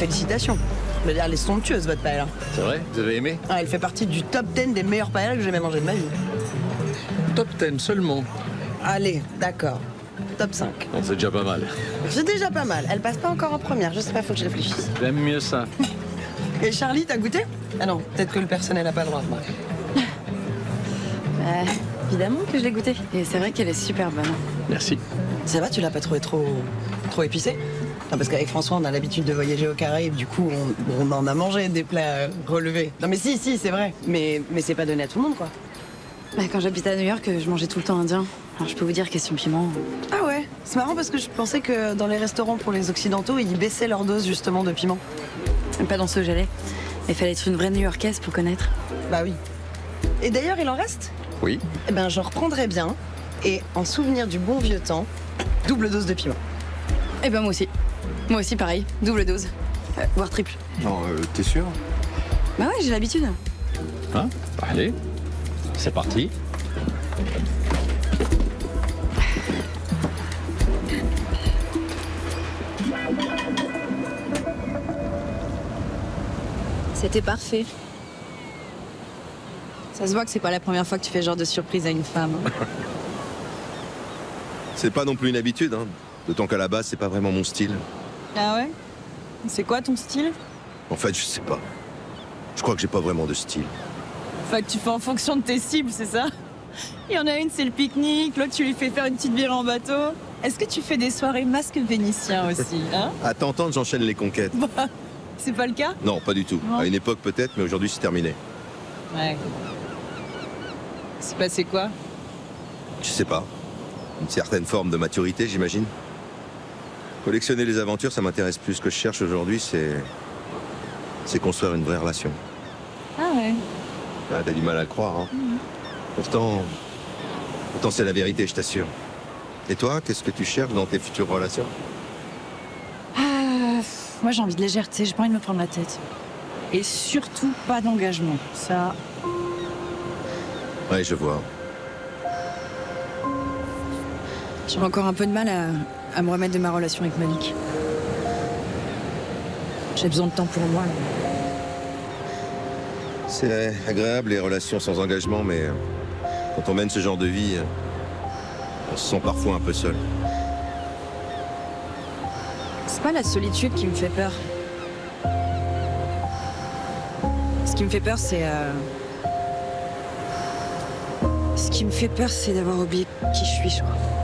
félicitations. Je veux dire, elle est somptueuse, votre paella. C'est vrai? Vous avez aimé? Ah, elle fait partie du top 10 des meilleures paellas que j'ai jamais mangées de ma vie. Top 10 seulement. Allez, d'accord. Top 5. Bon, c'est déjà pas mal. C'est déjà pas mal. Elle passe pas encore en première. Je sais pas, faut que je réfléchisse. J'aime mieux ça. Et Charlie, t'as goûté? Ah non, peut-être que le personnel a pas le droit. Évidemment que je l'ai goûtée. Et c'est vrai qu'elle est super bonne. Merci. Ça va, tu l'as pas trouvé trop épicé? Non, parce qu'avec François, on a l'habitude de voyager au Caraïbes, du coup, on en a mangé des plats relevés. Non mais si, c'est vrai. Mais c'est pas donné à tout le monde, quoi. Bah, quand j'habitais à New York, je mangeais tout le temps indien. Alors je peux vous dire, question piment. Ah ouais? C'est marrant parce que je pensais que dans les restaurants pour les Occidentaux, ils baissaient leur dose justement de piment. Pas dans ce que j'allais. Il fallait être une vraie New-Yorkaise pour connaître. Bah oui. Et d'ailleurs, il en reste? Oui. Eh ben, j'en reprendrai bien. Et en souvenir du bon vieux temps, double dose de piment. Eh ben moi aussi. Moi aussi, pareil. Double dose. Voire triple. Non, t'es sûr? Bah ouais, j'ai l'habitude. Hein? Allez. C'est parti. C'était parfait. Ça se voit que c'est pas la première fois que tu fais ce genre de surprise à une femme. C'est pas non plus une habitude, hein. D'autant qu'à la base, c'est pas vraiment mon style. Ah ouais? C'est quoi ton style? En fait, je sais pas. Je crois que j'ai pas vraiment de style. Enfin, tu fais en fonction de tes cibles, c'est ça? Il y en a une, c'est le pique-nique, l'autre, tu lui fais faire une petite bière en bateau. Est-ce que tu fais des soirées masques vénitiens aussi, hein? À t'entendre, j'enchaîne les conquêtes. Bah, c'est pas le cas? Non, pas du tout. Non. À une époque peut-être, mais aujourd'hui c'est terminé. Ouais. C'est passé quoi? Je sais pas. Une certaine forme de maturité, j'imagine. Collectionner les aventures, ça m'intéresse plus. Ce que je cherche aujourd'hui, c'est construire une vraie relation. Ah ouais. Ah, t'as du mal à le croire, hein. Pourtant c'est la vérité, je t'assure. Et toi, qu'est-ce que tu cherches dans tes futures relations? Moi, j'ai envie de légèreté, j'ai pas envie de me prendre la tête. Et surtout, pas d'engagement. Ça... Ouais, je vois. J'ai encore un peu de mal à me remettre de ma relation avec Malik. J'ai besoin de temps pour moi. Là. C'est agréable, les relations sans engagement, mais quand on mène ce genre de vie, on se sent parfois un peu seul. C'est pas la solitude qui me fait peur. Ce qui me fait peur, c'est... Ce qui me fait peur, c'est d'avoir oublié qui je suis, je crois.